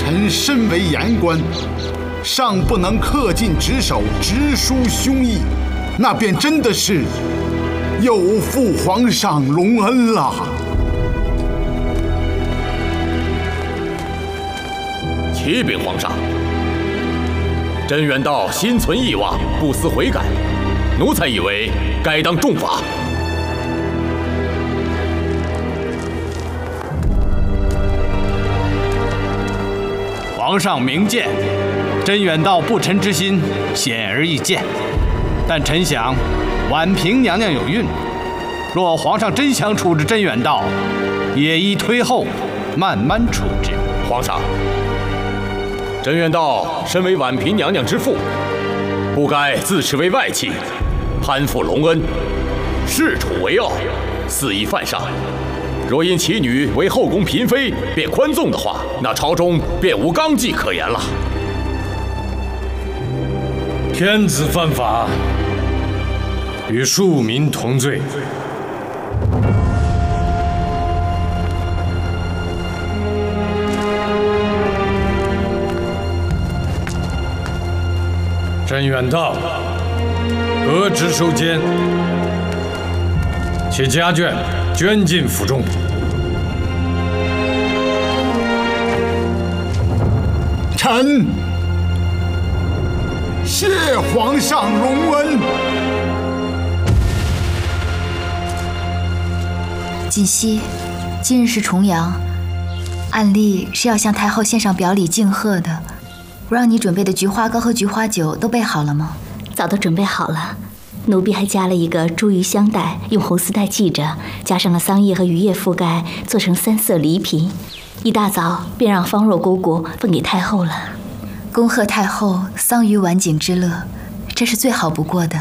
臣身为言官，尚不能恪尽职守，直抒胸臆，那便真的是有负皇上隆恩了。 启禀皇上，真远道心存异妄，不思悔改，奴才以为该当重罚。 皇上明鉴，真远道不臣之心显而易见，但臣想婉嫔娘娘有孕，若皇上真想处置真远道，也宜推后，慢慢处置。 皇上，真远道身为婉嫔娘娘之父，不该自持为外戚，攀附隆恩，恃宠为傲，肆意犯上。若因其女为后宫嫔妃便宽纵的话，那朝中便无纲纪可言了。 天子犯法，与庶民同罪。真远道，革职收监，其家眷捐进府中。 臣谢皇上隆恩。 锦汐，今日是重阳，按例是要向太后献上表礼敬贺的。我让你准备的菊花糕和菊花酒都备好了吗？ 早都准备好了，奴婢还加了一个茱萸香袋，用红丝带系着，加上了桑叶和榆叶覆盖，做成3色礼品。一大早便让方若姑姑分给太后了。 恭贺太后桑榆晚景之乐，这是最好不过的。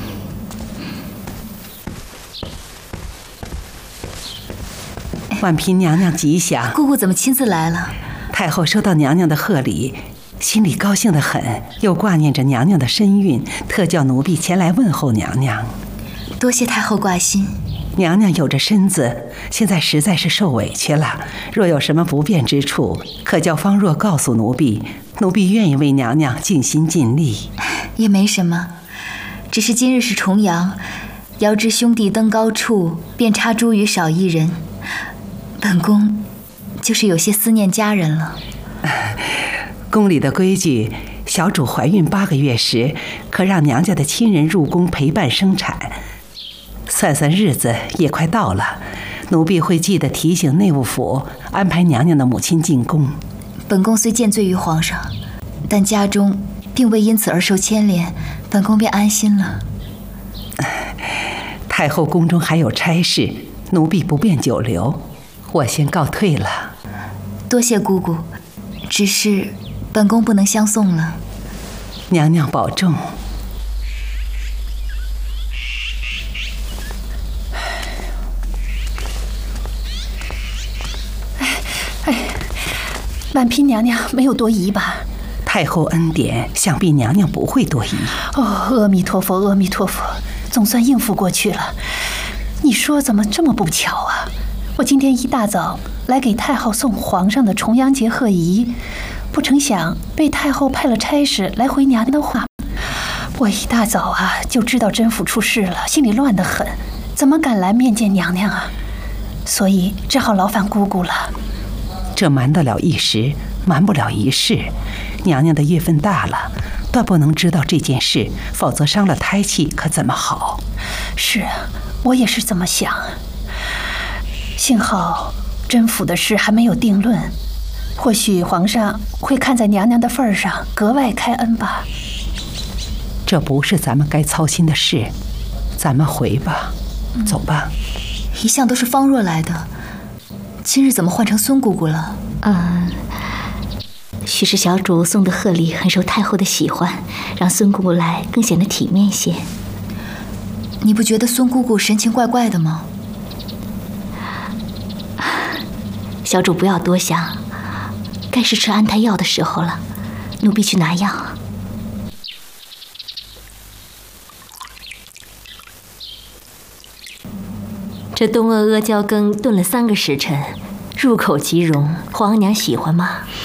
婉嫔娘娘吉祥。 姑姑怎么亲自来了？ 太后收到娘娘的贺礼，心里高兴得很，又挂念着娘娘的身孕，特叫奴婢前来问候娘娘。 多谢太后挂心。 娘娘有着身子，现在实在是受委屈了。若有什么不便之处，可叫方若告诉奴婢，奴婢愿意为娘娘尽心尽力。 也没什么，只是今日是重阳，遥知兄弟登高处，便插茱萸少一人。本宫就是有些思念家人了。 宫里的规矩，小主怀孕8个月时，可让娘家的亲人入宫陪伴生产。算算日子也快到了，奴婢会记得提醒内务府安排娘娘的母亲进宫。 本宫虽见罪于皇上，但家中并未因此而受牵连，本宫便安心了。 太后宫中还有差事，奴婢不便久留，我先告退了。 多谢姑姑，只是本宫不能相送了。 娘娘保重。 婉嫔娘娘没有多疑吧？ 太后恩典，想必娘娘不会多疑。 哦，阿弥陀佛，阿弥陀佛，总算应付过去了。你说怎么这么不巧啊？我今天一大早来给太后送皇上的重阳节贺仪，不成想被太后派了差事来回娘娘的话。我一大早就知道甄府出事了，心里乱得很，怎么敢来面见娘娘啊？所以只好劳烦姑姑了。 这瞒得了一时，瞒不了一世。娘娘的月份大了，断不能知道这件事，否则伤了胎气可怎么好？ 是啊，我也是这么想。幸好甄府的事还没有定论，或许皇上会看在娘娘的份上，格外开恩吧。 这不是咱们该操心的事，咱们回吧，走吧。 一向都是方若来的，今日怎么换成孙姑姑了？ 许是小主送的贺礼很受太后的喜欢，让孙姑姑来更显得体面些。 你不觉得孙姑姑神情怪怪的吗？ 小主不要多想，该是吃安胎药的时候了，奴婢去拿药。这冬阿阿胶羹炖了3个时辰，入口即溶，皇娘喜欢吗？